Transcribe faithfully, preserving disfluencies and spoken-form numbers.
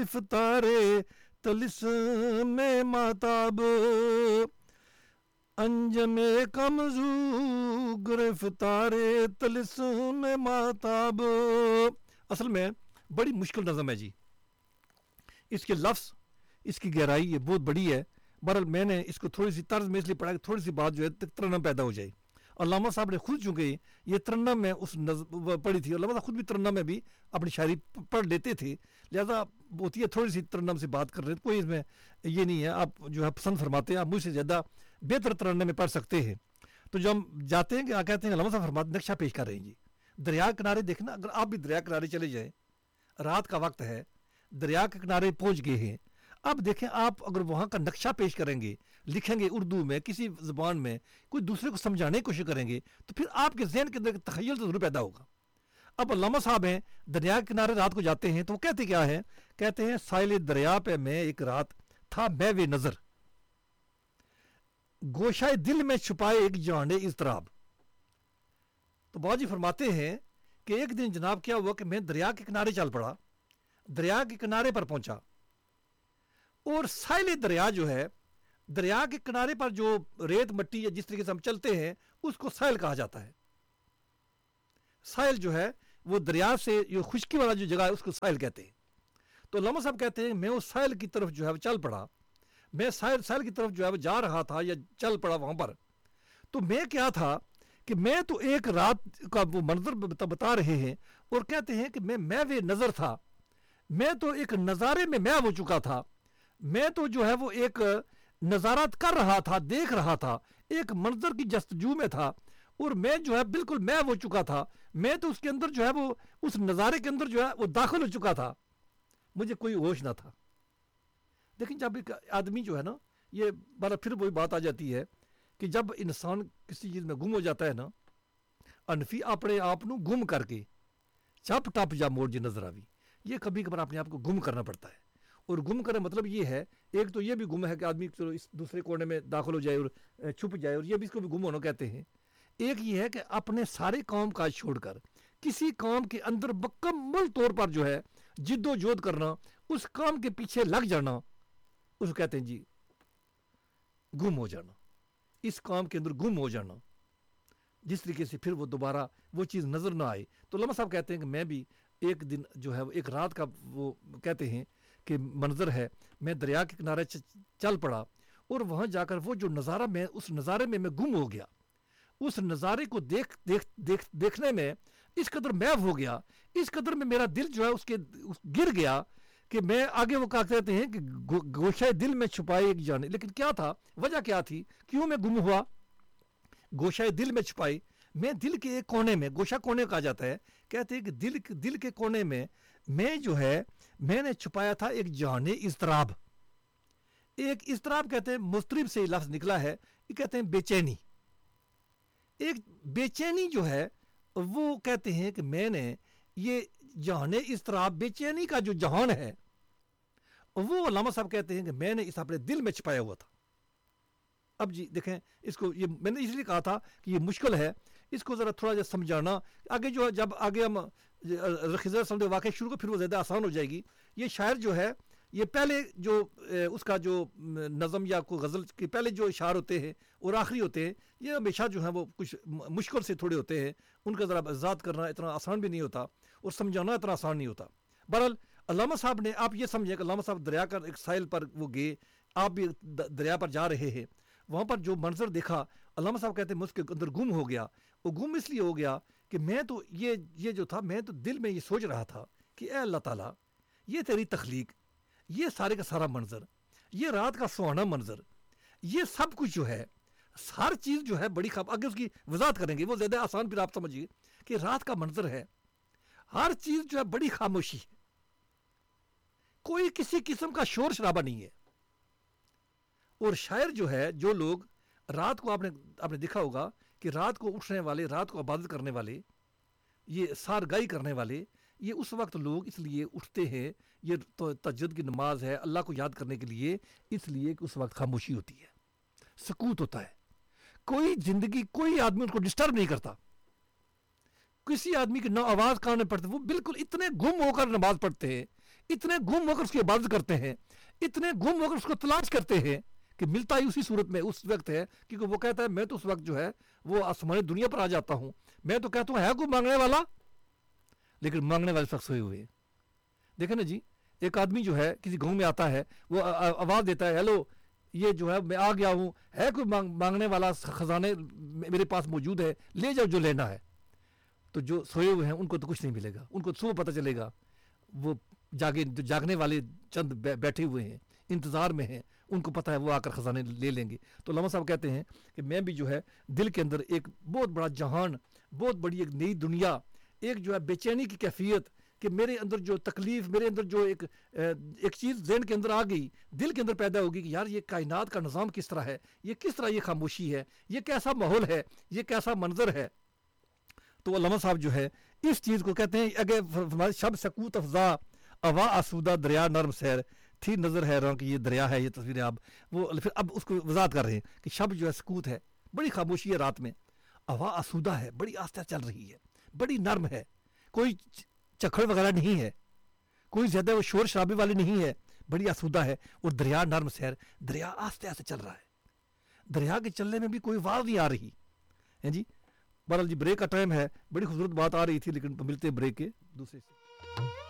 گرفتار طلسم ماتاب، انجم کمزور گرفتار طلسم ماتاب. اصل میں بڑی مشکل نظم ہے جی، اس کے لفظ، اس کی گہرائی یہ بہت بڑی ہے. بہرحال میں نے اس کو تھوڑی سی طرز میں اس لیے پڑھا کہ تھوڑی سی بات جو ہے ترنم پیدا ہو جائے. علامہ صاحب نے خود چونکہ یہ ترنم میں اس نظم پڑھی تھی، علامہ صاحب خود بھی ترنم میں بھی اپنی شاعری پڑھ لیتے تھے، لہذا ہوتی ہے تھوڑی سی ترنم سے بات کر رہے ہیں. کوئی اس میں یہ نہیں ہے، آپ جو ہے پسند فرماتے ہیں، آپ مجھ سے زیادہ بہتر ترنم میں پڑھ سکتے ہیں. تو جو ہم جاتے ہیں کہ کہتے ہیں علامہ صاحب فرماتے نقشہ پیش کر رہے ہیں جی. دریا کنارے دیکھنا، اگر آپ بھی دریا کنارے چلے جائیں، رات کا وقت ہے، دریا کے کنارے پہنچ گئے ہیں، اب دیکھیں آپ اگر وہاں کا نقشہ پیش کریں گے، لکھیں گے اردو میں، کسی زبان میں، کوئی دوسرے کو سمجھانے کی کوشش کریں گے، تو پھر آپ کے ذہن کے اندر تخیل تو ضرور پیدا ہوگا. اب علامہ صاحب ہیں دریا کے کنارے رات کو جاتے ہیں تو وہ کہتے کیا ہیں؟ کہتے ہیں ساحل دریا پہ میں ایک رات تھا محو نظر، گوشہ دل میں چھپائے ایک جان اضطراب. تو بابا جی فرماتے ہیں کہ ایک دن جناب کیا ہوا کہ میں دریا کے کنارے چل پڑا، دریا کے کنارے پر پہنچا، اور ساحل دریا جو ہے، دریا کے کنارے پر جو ریت مٹی یا جس طریقے سے ہم چلتے ہیں اس کو ساحل کہا جاتا ہے. ساحل جو ہے وہ دریا سے جو خشکی والا جو جگہ ہے اس کو ساحل کہتے ہیں. تو علامہ صاحب کہتے ہیں میں اس ساحل کی طرف جو ہے وہ چل پڑا، میں ساحل ساحل کی طرف جو ہے وہ جا رہا تھا یا چل پڑا وہاں پر. تو میں کیا تھا کہ میں تو ایک رات کا وہ منظر بتا رہے ہیں اور کہتے ہیں کہ میں محو نظر تھا، میں تو ایک نظارے میں محو ہو چکا تھا، میں تو جو ہے وہ ایک نظارات کر رہا تھا، دیکھ رہا تھا، ایک منظر کی جستجو میں تھا، اور میں جو ہے بالکل محو ہو چکا تھا، میں تو اس کے اندر جو ہے وہ اس نظارے کے اندر جو ہے وہ داخل ہو چکا تھا، مجھے کوئی ہوش نہ تھا. لیکن جب ایک آدمی جو ہے نا، یہ بارہ پھر وہی بات آ جاتی ہے کہ جب انسان کسی چیز میں گم ہو جاتا ہے نا، انفی اپنے آپ نو گم کر کے چپ ٹپ جا موڑ جی نظر آوی، یہ کبھی کبھار اپنے آپ کو گم کرنا پڑتا ہے. اور گم کرنے مطلب یہ ہے، ایک تو یہ بھی گم ہے کہ آدمی چلو اس دوسرے کونے میں داخل ہو جائے اور چھپ جائے، اور یہ بھی اس کو بھی گم ہونا کہتے ہیں. ایک یہ ہے کہ اپنے سارے کام کاج چھوڑ کر کسی کام کے اندر مکمل طور پر جو ہے جد و جہد کرنا، اس کام کے پیچھے لگ جانا، اس کو کہتے ہیں جی گم ہو جانا، اس کام کے اندر گم ہو جانا، جس طریقے سے پھر وہ دوبارہ وہ چیز نظر نہ آئے. تو علامہ صاحب کہتے ہیں کہ میں بھی ایک دن جو ہے ایک رات کا وہ کہتے ہیں کہ منظر ہے، میں دریا کے کنارے چل پڑا اور وہاں جا کر وہ جو نظارہ میں اس نظارے میں میں گم ہو گیا، اس نظارے کو دیکھ دیکھ دیکھ دیکھنے میں اس قدر محو ہو گیا، اس قدر میں میرا دل جو ہے اس کے گر گیا کہ میں آگے وہ کہتے ہیں کہ گوشہ دل میں چھپائے ایک جان. لیکن کیا تھا، وجہ کیا تھی، کیوں میں گم ہوا؟ گوشہ دل میں چھپائی، میں دل کے ایک کونے میں، گوشہ کونے کہا جاتا ہے، کہتے ہیں کہ دل دل کے کونے میں میں جو ہے میں نے چھپایا تھا ایک جان اضطراب. ایک اضطراب کہتے ہیں، مضطرب سے لفظ نکلا ہے، یہ کہتے ہیں بے چینی. ایک بے چینی جو ہے وہ کہتے ہیں کہ میں نے یہ جہان اضطراب، بے چینی کا جو جہان ہے وہ علامہ صاحب کہتے ہیں کہ میں نے اس اپنے دل میں چھپایا ہوا تھا. اب جی دیکھیں اس کو، یہ میں نے اس لیے کہا تھا کہ یہ مشکل ہے، اس کو ذرا تھوڑا جا سمجھانا. آگے جو ہے جب آگے ہم خضر صاحب واقعہ شروع کو پھر وہ زیادہ آسان ہو جائے گی. یہ شاعر جو ہے یہ پہلے جو اس کا جو نظم یا کوئی غزل کے پہلے جو اشعار ہوتے ہیں اور آخری ہوتے ہیں، یہ ہمیشہ جو ہیں وہ کچھ مشکل سے تھوڑے ہوتے ہیں، ان کا ذرا ذات کرنا اتنا آسان بھی نہیں ہوتا اور سمجھانا اتنا آسان نہیں ہوتا. بہرحال علامہ صاحب نے، آپ یہ سمجھیں کہ علامہ صاحب دریا کا ایک ساحل پر وہ گئے، آپ بھی دریا پر جا رہے ہیں، وہاں پر جو منظر دیکھا، علامہ صاحب کہتے ہیں میں اس کے اندر گم ہو گیا. وہ گم اس لیے ہو گیا کہ میں تو یہ یہ جو تھا، میں تو دل میں یہ سوچ رہا تھا کہ اے اللہ تعالیٰ، یہ تیری تخلیق، یہ سارے کا سارا منظر، یہ رات کا سہانا منظر، یہ سب کچھ جو ہے، ہر چیز جو ہے بڑی خام. اگر اس کی وضاحت کریں گے وہ زیادہ آسان، پھر آپ سمجھیے کہ رات کا منظر ہے، ہر چیز جو ہے بڑی خاموشی ہے، کوئی کسی قسم کا شور شرابہ نہیں ہے. اور شاعر جو ہے، جو لوگ رات کو، آپ نے آپ نے دیکھا ہوگا کہ رات کو اٹھنے والے، رات کو عبادت کرنے والے، یہ سارگائی کرنے والے، یہ اس وقت لوگ اس لیے اٹھتے ہیں، یہ تہجد کی نماز ہے اللہ کو یاد کرنے کے لیے، اس لیے کہ اس وقت خاموشی ہوتی ہے، سکوت ہوتا ہے، کوئی زندگی، کوئی آدمی ان کو ڈسٹرب نہیں کرتا. کسی آدمی کی نہ آواز کان میں پڑتے، وہ بالکل اتنے گم ہو کر نماز پڑھتے ہیں، اتنے گم ہو کر اس کی عبادت کرتے ہیں, اتنے گم ہو کر اس کو تلاش کرتے ہیں کہ ملتا ہی اسی صورت میں اس وقت ہے, کیونکہ وہ کہتا ہے میں تو اس وقت جو ہے وہ آسمانی دنیا پر آ جاتا ہوں, میں تو کہتا ہوں ہے کوئی مانگنے والا, لیکن مانگنے والے شخص ہوئے ہوئے. دیکھیں نا جی, ایک آدمی جو ہے کسی گاؤں میں آتا ہے, وہ آواز دیتا ہے ہیلو یہ جو ہے میں آ گیا ہوں, ہے کوئی مانگنے والا, خزانے میرے پاس موجود ہے, لے جاؤ جو لینا ہے. تو جو سوئے ہوئے ہیں ان کو تو کچھ نہیں ملے گا, ان کو صبح پتہ چلے گا. وہ جاگے جاگنے والے چند بیٹھے ہوئے ہیں, انتظار میں ہیں, ان کو پتہ ہے وہ آ کر خزانے لے لیں گے. تو علامہ صاحب کہتے ہیں کہ میں بھی جو ہے دل کے اندر ایک بہت بڑا جہان, بہت بڑی ایک نئی دنیا, ایک جو ہے بے چینی کی کیفیت, کہ میرے اندر جو تکلیف, میرے اندر جو ایک ایک چیز ذہن کے اندر آ گئی, دل کے اندر پیدا ہوگی کہ یار یہ کائنات کا نظام کس طرح ہے, یہ کس طرح یہ خاموشی ہے, یہ کیسا ماحول ہے, یہ کیسا منظر ہے. تو علامہ صاحب جو ہے اس چیز کو کہتے ہیں اگر شب سکوت افزا اوا آسودہ دریا نرم سیر تھی نظر ہے رنگ کہ یہ دریا ہے, یہ تصویریں آپ وہ پھر اب اس کو وضاحت کر رہے ہیں کہ شب جو ہے سکوت ہے, بڑی خاموشی ہے رات میں, اوا آسودہ ہے, بڑی آستہ چل رہی ہے, بڑی نرم ہے, کوئی چکھڑ وغیرہ نہیں ہے, کوئی زیادہ وہ شور شرابے والی نہیں ہے, بڑی آسودہ ہے. اور دریا نرم سیر, دریا آستے آستے چل رہا ہے, دریا کے چلنے میں بھی کوئی آواز نہیں آ رہی ہے جی. بہرحال جی بریک کا ٹائم ہے, بڑی خوبصورت بات آ رہی تھی لیکن ملتے بریک کے دوسرے سے.